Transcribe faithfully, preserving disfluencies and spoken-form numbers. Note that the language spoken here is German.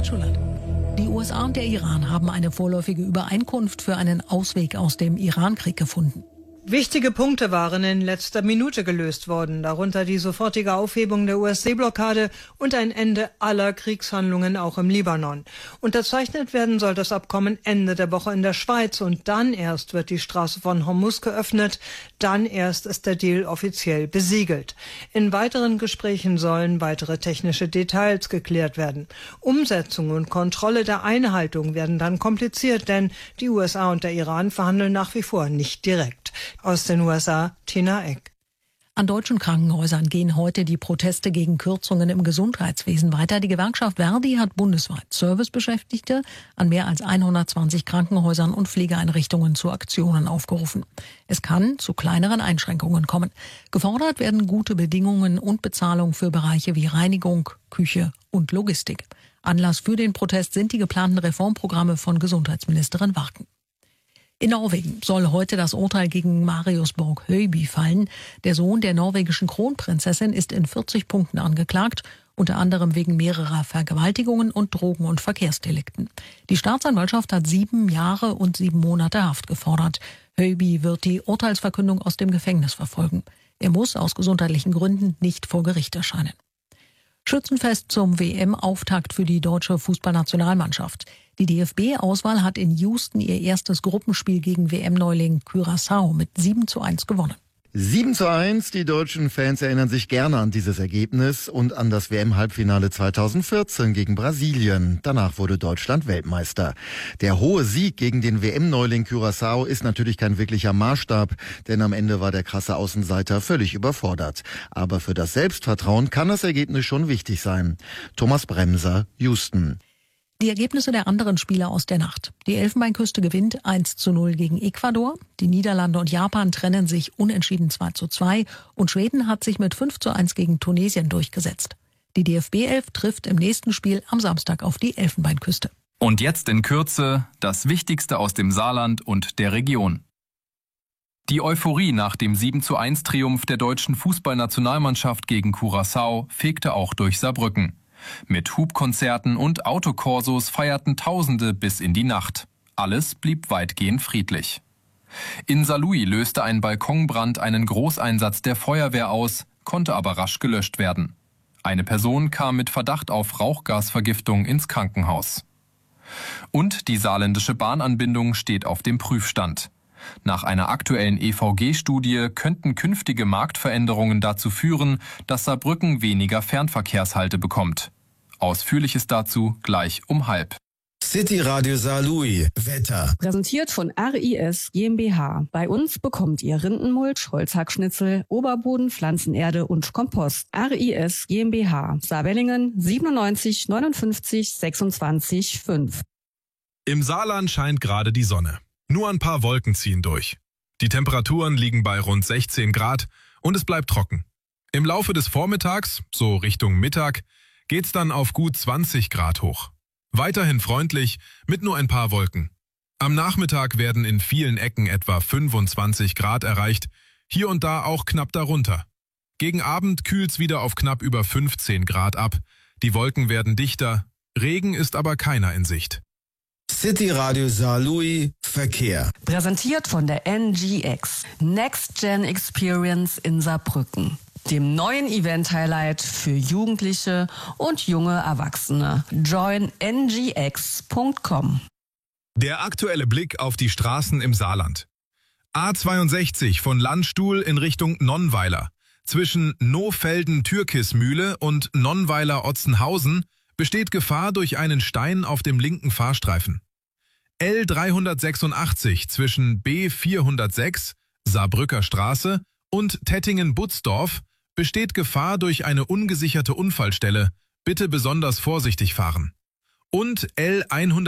Schullert. Die U S A und der Iran haben eine vorläufige Übereinkunft für einen Ausweg aus dem Iran-Krieg gefunden. Wichtige Punkte waren in letzter Minute gelöst worden, darunter die sofortige Aufhebung der U S-Seeblockade und ein Ende aller Kriegshandlungen auch im Libanon. Unterzeichnet werden soll das Abkommen Ende der Woche in der Schweiz und dann erst wird die Straße von Hormuz geöffnet, dann erst ist der Deal offiziell besiegelt. In weiteren Gesprächen sollen weitere technische Details geklärt werden. Umsetzung und Kontrolle der Einhaltung werden dann kompliziert, denn die U S A und der Iran verhandeln nach wie vor nicht direkt. Aus den U S A, Tina Eck. An deutschen Krankenhäusern gehen heute die Proteste gegen Kürzungen im Gesundheitswesen weiter. Die Gewerkschaft Verdi hat bundesweit Servicebeschäftigte an mehr als hundertzwanzig Krankenhäusern und Pflegeeinrichtungen zu Aktionen aufgerufen. Es kann zu kleineren Einschränkungen kommen. Gefordert werden gute Bedingungen und Bezahlung für Bereiche wie Reinigung, Küche und Logistik. Anlass für den Protest sind die geplanten Reformprogramme von Gesundheitsministerin Warken. In Norwegen soll heute das Urteil gegen Marius Borg-Høiby fallen. Der Sohn der norwegischen Kronprinzessin ist in vierzig Punkten angeklagt, unter anderem wegen mehrerer Vergewaltigungen und Drogen- und Verkehrsdelikten. Die Staatsanwaltschaft hat sieben Jahre und sieben Monate Haft gefordert. Høiby wird die Urteilsverkündung aus dem Gefängnis verfolgen. Er muss aus gesundheitlichen Gründen nicht vor Gericht erscheinen. Schützenfest zum W M-Auftakt für die deutsche Fußballnationalmannschaft. Die D F B-Auswahl hat in Houston ihr erstes Gruppenspiel gegen W M-Neuling Curaçao mit sieben zu eins gewonnen. sieben zu eins, die deutschen Fans erinnern sich gerne an dieses Ergebnis und an das W M-Halbfinale zweitausendvierzehn gegen Brasilien. Danach wurde Deutschland Weltmeister. Der hohe Sieg gegen den W M-Neuling Curaçao ist natürlich kein wirklicher Maßstab, denn am Ende war der krasse Außenseiter völlig überfordert. Aber für das Selbstvertrauen kann das Ergebnis schon wichtig sein. Thomas Bremser, Houston. Die Ergebnisse der anderen Spieler aus der Nacht. Die Elfenbeinküste gewinnt eins zu null gegen Ecuador. Die Niederlande und Japan trennen sich unentschieden zwei zu zwei. Und Schweden hat sich mit fünf zu eins gegen Tunesien durchgesetzt. Die D F B-Elf trifft im nächsten Spiel am Samstag auf die Elfenbeinküste. Und jetzt in Kürze das Wichtigste aus dem Saarland und der Region. Die Euphorie nach dem sieben zu eins Triumph der deutschen Fußballnationalmannschaft gegen Curaçao fegte auch durch Saarbrücken. Mit Hubkonzerten und Autokorsos feierten Tausende bis in die Nacht. Alles blieb weitgehend friedlich. In Saarlouis löste ein Balkonbrand einen Großeinsatz der Feuerwehr aus, konnte aber rasch gelöscht werden. Eine Person kam mit Verdacht auf Rauchgasvergiftung ins Krankenhaus. Und die saarländische Bahnanbindung steht auf dem Prüfstand. Nach einer aktuellen E V G-Studie könnten künftige Marktveränderungen dazu führen, dass Saarbrücken weniger Fernverkehrshalte bekommt. Ausführliches dazu gleich um halb. City Radio Saarlouis, Wetter. Präsentiert von R I S GmbH. Bei uns bekommt ihr Rindenmulch, Holzhackschnitzel, Oberboden, Pflanzenerde und Kompost. R I S GmbH. Saarwellingen siebenundneunzig neunundfünfzig sechsundzwanzig fünf. Im Saarland scheint gerade die Sonne. Nur ein paar Wolken ziehen durch. Die Temperaturen liegen bei rund sechzehn Grad und es bleibt trocken. Im Laufe des Vormittags, so Richtung Mittag, geht's dann auf gut zwanzig Grad hoch. Weiterhin freundlich, mit nur ein paar Wolken. Am Nachmittag werden in vielen Ecken etwa fünfundzwanzig Grad erreicht, hier und da auch knapp darunter. Gegen Abend kühlt's wieder auf knapp über fünfzehn Grad ab. Die Wolken werden dichter, Regen ist aber keiner in Sicht. City Radio Saarlouis, Verkehr. Präsentiert von der N G X. Next Gen Experience in Saarbrücken. Dem neuen Event-Highlight für Jugendliche und junge Erwachsene. join n g x punkt com. Der aktuelle Blick auf die Straßen im Saarland. A zweiundsechzig von Landstuhl in Richtung Nonnweiler. Zwischen Nohfelden-Türkismühle und Nonnweiler-Otzenhausen besteht Gefahr durch einen Stein auf dem linken Fahrstreifen. L dreihundertsechsundachtzig zwischen B vierhundertsechs, Saarbrücker Straße, und Tettingen-Butzdorf besteht Gefahr durch eine ungesicherte Unfallstelle. Bitte besonders vorsichtig fahren. Und L